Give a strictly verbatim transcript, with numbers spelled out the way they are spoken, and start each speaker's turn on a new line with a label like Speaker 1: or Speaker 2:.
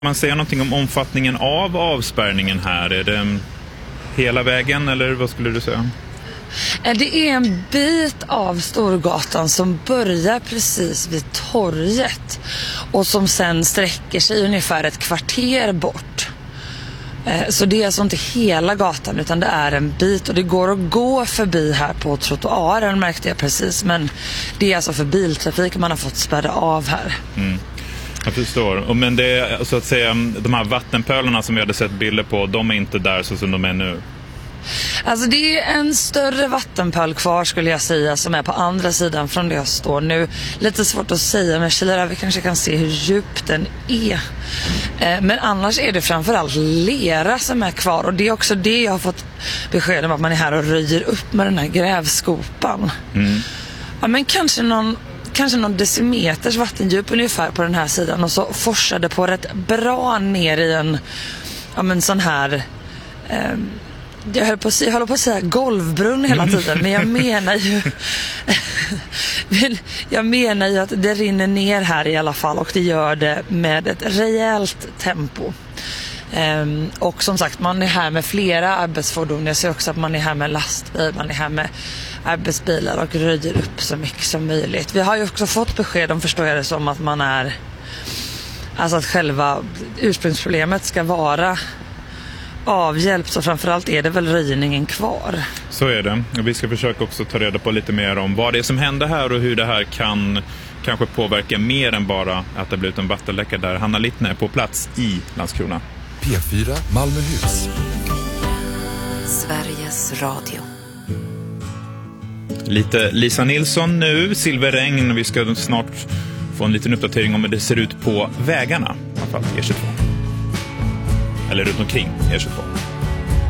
Speaker 1: Man säger någonting om omfattningen av avspärrningen här. Är det hela vägen eller vad skulle du säga?
Speaker 2: Det är en bit av Storgatan som börjar precis vid torget och som sen sträcker sig ungefär ett kvarter bort. Så det är alltså inte hela gatan utan det är en bit och det går att gå förbi här på trottoaren, märkte jag precis, men det är alltså för biltrafik man har fått spärra av här.
Speaker 1: Mm. Jag förstår. Men det är så att säga de här vattenpölarna som vi hade sett bilder på, de är inte där så som de är nu.
Speaker 2: Alltså det är en större vattenpöl kvar skulle jag säga som är på andra sidan från där jag står nu. Lite svårt att säga men Kjellera, vi kanske kan se hur djup den är. Eh, men annars är det framförallt lera som är kvar och det är också det jag har fått besked om att man är här och röjer upp med den här grävskopan. Mm. Ja, men kanske någon kanske någon decimeters vattendjup ungefär på den här sidan och så forsade på rätt bra ner i en ja, men sån här eh, jag höll på att säga, jag håller på att säga golvbrunn hela tiden men jag menar ju jag menar ju att det rinner ner här i alla fall och det gör det med ett rejält tempo. Um, och som sagt, man är här med flera arbetsfordon. Jag ser också att man är här med lastbil, man är här med arbetsbilar och röjer upp så mycket som möjligt. Vi har ju också fått besked om, förstår jag det som, att man är alltså att själva ursprungsproblemet ska vara avhjälpt och framförallt är det väl röjningen kvar.
Speaker 1: Så är det. Och vi ska försöka också ta reda på lite mer om vad det är som händer här och hur det här kan kanske påverka mer än bara att det blir ut en vattenläcka där. Hanna Littner är på plats i Landskrona.
Speaker 3: P fyra Malmöhus.
Speaker 4: Sveriges Radio.
Speaker 1: Lite Lisa Nilsson nu, Silverregn. Vi ska snart få en liten uppdatering om hur det ser ut på vägarna. I alla fall E tjugotvå. Eller runt omkring E tjugotvå.